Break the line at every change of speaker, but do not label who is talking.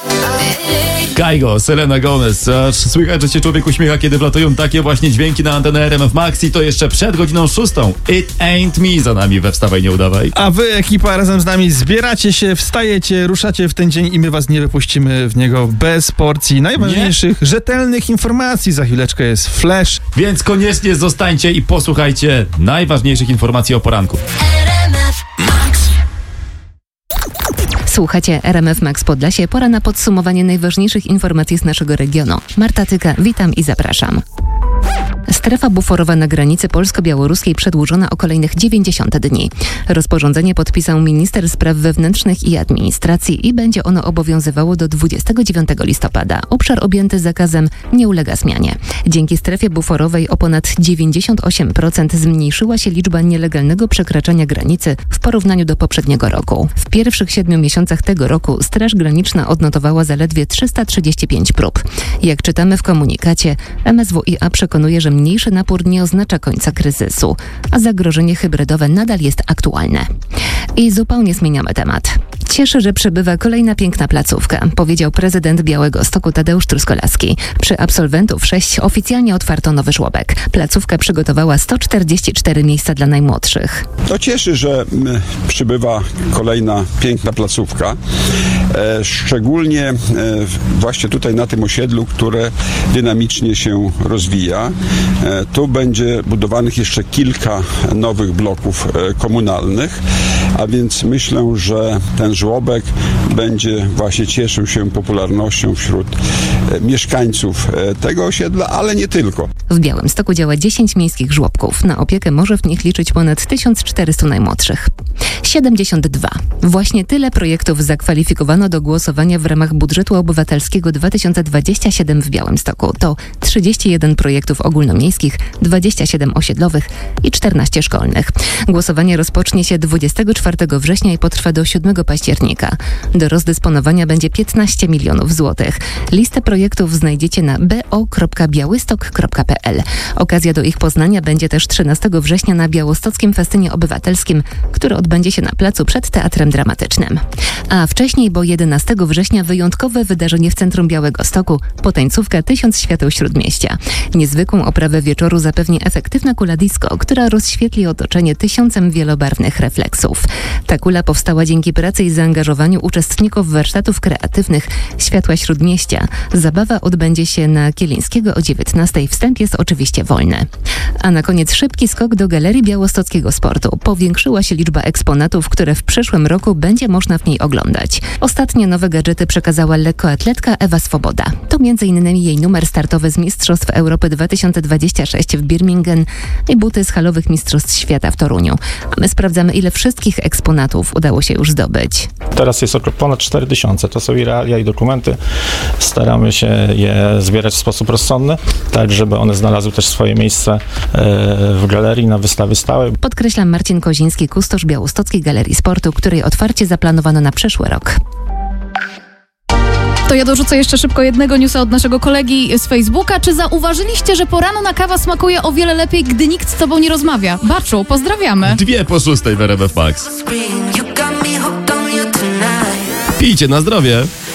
Kaigo, Selena Gomez. Słychać, że się człowiek uśmiecha, kiedy wlatują takie właśnie dźwięki na antenę RMF Max i to jeszcze przed godziną 6. It ain't me za nami we Wstawaj, nie udawaj.
A wy, ekipa, razem z nami zbieracie się, wstajecie, ruszacie w ten dzień i my was nie wypuścimy w niego bez porcji najważniejszych, rzetelnych informacji. Za chwileczkę jest flash.
Więc koniecznie zostańcie i posłuchajcie najważniejszych informacji o poranku.
Słuchacie RMF Max Podlasie. Pora na podsumowanie najważniejszych informacji z naszego regionu. Marta Tyka, witam i zapraszam. Strefa buforowa na granicy polsko-białoruskiej przedłużona o kolejnych 90 dni. Rozporządzenie podpisał minister spraw wewnętrznych i administracji i będzie ono obowiązywało do 29 listopada. Obszar objęty zakazem nie ulega zmianie. Dzięki strefie buforowej o ponad 98% zmniejszyła się liczba nielegalnego przekraczania granicy w porównaniu do poprzedniego roku. W pierwszych 7 miesiącach tego roku Straż Graniczna odnotowała zaledwie 335 prób. Jak czytamy w komunikacie, MSWiA przekonuje, że mniejszy napór nie oznacza końca kryzysu, a zagrożenie hybrydowe nadal jest aktualne. I zupełnie zmieniamy temat. Cieszy, że przybywa kolejna piękna placówka, powiedział prezydent Białegostoku Tadeusz Truskolaski. Przy absolwentów 6 oficjalnie otwarto nowy żłobek. Placówka przygotowała 144 miejsca dla najmłodszych.
To cieszy, że przybywa kolejna piękna placówka. Szczególnie właśnie tutaj na tym osiedlu, które dynamicznie się rozwija. Tu będzie budowanych jeszcze kilka nowych bloków komunalnych, a więc myślę, że ten żłobek będzie właśnie cieszył się popularnością wśród mieszkańców tego osiedla, ale nie tylko.
W Białymstoku działa 10 miejskich żłobków. Na opiekę może w nich liczyć ponad 1400 najmłodszych. 72. Właśnie tyle projektów zakwalifikowano do głosowania w ramach budżetu obywatelskiego 2027 w Białymstoku. To 31 projektów ogólnomiejskich, 27 osiedlowych i 14 szkolnych. Głosowanie rozpocznie się 24 września i potrwa do 7 października. Do rozdysponowania będzie 15 milionów złotych. Listę projektów znajdziecie na bo.białystok.pl. Okazja do ich poznania będzie też 13 września na Białostockim Festynie Obywatelskim, który odbędzie się na placu przed Teatrem Dramatycznym. A wcześniej, bo 11 września wyjątkowe wydarzenie w centrum Białegostoku, potańcówka 1000 świateł śródmieścia. Niezwykłą oprawę wieczoru zapewni efektywna kula disco, która rozświetli otoczenie 1000 wielobarwnych refleksów. Ta kula powstała dzięki pracy i zaangażowaniu uczestników warsztatów kreatywnych Światła Śródmieścia. Zabawa odbędzie się na Kielińskiego o 19. Wstęp jest oczywiście wolny. A na koniec szybki skok do Galerii Białostockiego Sportu. Powiększyła się liczba eksponatów, które w przyszłym roku będzie można w niej oglądać. Ostatnie nowe gadżety przekazała lekkoatletka Ewa Swoboda. To m.in. jej numer startowy z Mistrzostw Europy 2026 w Birmingham i buty z halowych Mistrzostw Świata w Toruniu. A my sprawdzamy, ile wszystkich eksponatów udało się już zdobyć.
Teraz jest ponad 4000. To są i realia, i dokumenty. Staramy się je zbierać w sposób rozsądny, tak żeby one znalazły też swoje miejsce w galerii na wystawy stałe.
Podkreśla Marcin Koziński, kustosz Białostockiej Galerii Sportu, której otwarcie zaplanowano na przyszły rok.
To ja dorzucę jeszcze szybko jednego newsa od naszego kolegi z Facebooka. Czy zauważyliście, że poranna kawa smakuje o wiele lepiej, gdy nikt z tobą nie rozmawia? Baczu, pozdrawiamy.
2:06 w RMF Max. Pijcie na zdrowie.